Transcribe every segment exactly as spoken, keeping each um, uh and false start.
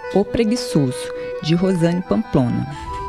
O Preguiçoso, de Rosane Pamplona.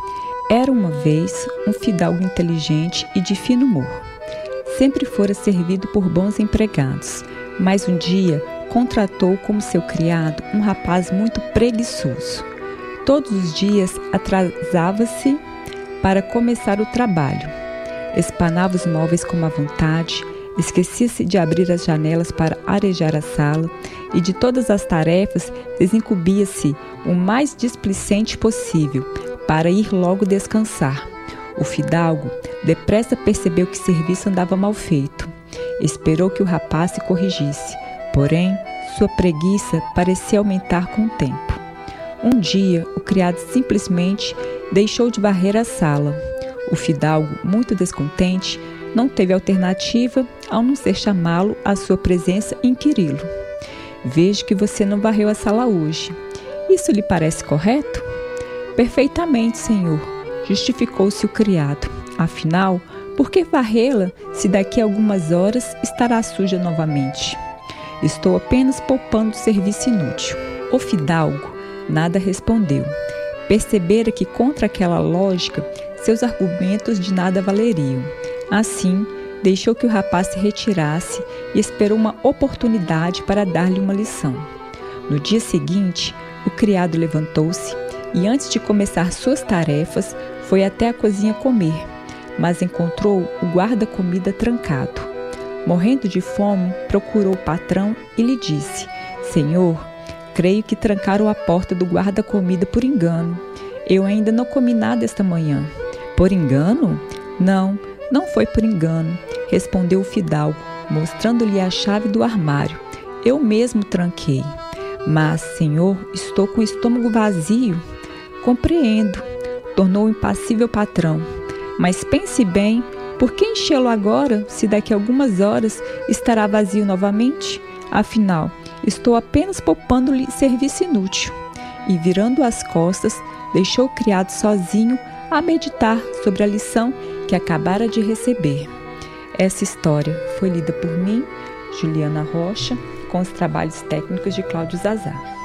Era uma vez um fidalgo inteligente e de fino humor. Sempre fora servido por bons empregados, mas um dia contratou como seu criado um rapaz muito preguiçoso. Todos os dias atrasava-se para começar o trabalho. Espanava os móveis com má vontade, esquecia-se de abrir as janelas para arejar a sala e de todas as tarefas desincumbia-se o mais displicente possível para ir logo descansar. O fidalgo depressa percebeu que o serviço andava mal feito. Esperou que o rapaz se corrigisse, porém sua preguiça parecia aumentar com o tempo. Um dia, o criado simplesmente deixou de varrer a sala. O fidalgo, muito descontente, não teve alternativa ao não ser chamá-lo à sua presença e inquiri-lo. Vejo que você não varreu a sala hoje. Isso lhe parece correto? Perfeitamente, senhor, justificou-se o criado. Afinal, por que varrê-la se daqui a algumas horas estará suja novamente? Estou apenas poupando serviço inútil. O fidalgo nada respondeu. Percebera que contra aquela lógica seus argumentos de nada valeriam. Assim, deixou que o rapaz se retirasse e esperou uma oportunidade para dar-lhe uma lição. No dia seguinte, o criado levantou-se e, antes de começar suas tarefas, foi até a cozinha comer, mas encontrou o guarda-comida trancado. Morrendo de fome, procurou o patrão e lhe disse: Senhor, creio que trancaram a porta do guarda-comida por engano. Eu ainda não comi nada esta manhã. Por engano? Não, não foi por engano, respondeu o fidalgo, mostrando-lhe a chave do armário. Eu mesmo tranquei. Mas, senhor, estou com o estômago vazio. Compreendo, tornou o impassível patrão. Mas pense bem, por que enchê-lo agora, se daqui a algumas horas estará vazio novamente? Afinal, estou apenas poupando-lhe serviço inútil. E, virando as costas, deixou o criado sozinho a meditar sobre a lição que acabara de receber. Essa história foi lida por mim, Juliana Rocha, com os trabalhos técnicos de Cláudio Zazar.